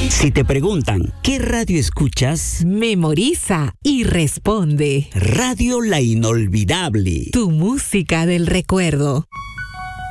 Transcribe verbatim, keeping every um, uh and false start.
Si te preguntan, ¿qué radio escuchas? Memoriza y responde. Radio La Inolvidable. Tu música del recuerdo.